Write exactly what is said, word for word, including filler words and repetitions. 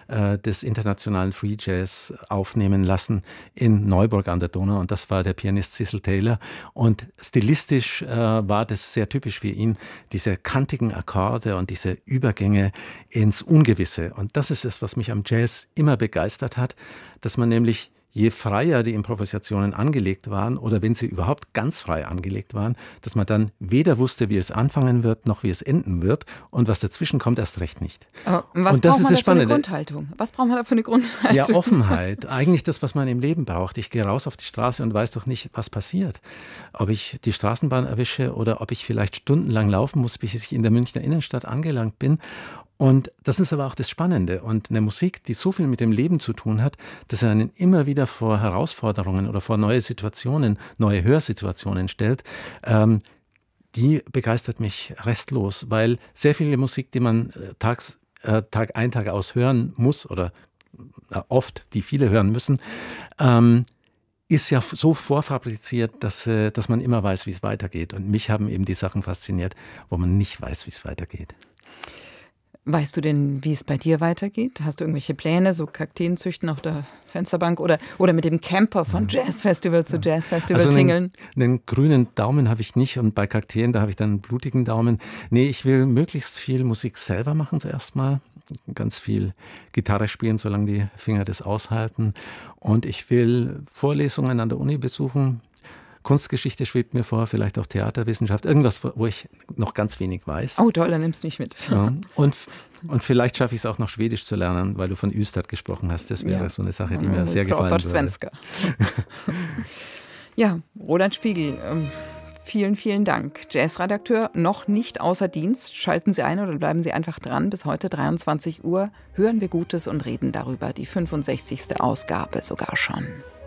äh, des internationalen Free Jazz aufnehmen lassen in Neuburg an der Donau. Und das war der Pianist Cecil Taylor. Und stilistisch äh, war das sehr typisch für ihn, diese kantigen Akkorde und diese Übergänge ins Ungewisse. Und das ist es, was mich am Jazz immer begeistert hat, dass man nämlich, je freier die Improvisationen angelegt waren oder wenn sie überhaupt ganz frei angelegt waren, dass man dann weder wusste, wie es anfangen wird, noch wie es enden wird und was dazwischen kommt, erst recht nicht. Aber was und das braucht man ist das da für eine Spannende. Grundhaltung? Was braucht man da für eine Grundhaltung? Ja, Offenheit. Eigentlich das, was man im Leben braucht. Ich gehe raus auf die Straße und weiß doch nicht, was passiert. Ob ich die Straßenbahn erwische oder ob ich vielleicht stundenlang laufen muss, bis ich in der Münchner Innenstadt angelangt bin. Und das ist aber auch das Spannende. Und eine Musik, die so viel mit dem Leben zu tun hat, dass er einen immer wieder vor Herausforderungen oder vor neue Situationen, neue Hörsituationen stellt, ähm, die begeistert mich restlos, weil sehr viele Musik, die man tags, äh, Tag ein, Tag aus hören muss oder äh, oft, die viele hören müssen, ähm, ist ja so vorfabriziert, dass, äh, dass man immer weiß, wie es weitergeht. Und mich haben eben die Sachen fasziniert, wo man nicht weiß, wie es weitergeht. Weißt du denn, wie es bei dir weitergeht? Hast du irgendwelche Pläne, so Kakteen züchten auf der Fensterbank oder, oder mit dem Camper von Jazzfestival zu Jazzfestival also tingeln? Einen, einen grünen Daumen habe ich nicht und bei Kakteen, da habe ich dann einen blutigen Daumen. Nee, ich will möglichst viel Musik selber machen zuerst mal. Ganz viel Gitarre spielen, solange die Finger das aushalten. Und ich will Vorlesungen an der Uni besuchen. Kunstgeschichte schwebt mir vor, vielleicht auch Theaterwissenschaft, irgendwas, wo ich noch ganz wenig weiß. Oh toll, dann nimmst du mich mit. Ja. Und, und vielleicht schaffe ich es auch noch Schwedisch zu lernen, weil du von Ystad gesprochen hast. Das wäre ja so eine Sache, die mir sehr gefallen würde. Ja, Roland Spiegel, ähm, vielen, vielen Dank. Jazzredakteur noch nicht außer Dienst. Schalten Sie ein oder bleiben Sie einfach dran. Bis heute dreiundzwanzig Uhr hören wir Gutes und reden darüber. Die fünfundsechzigste Ausgabe sogar schon.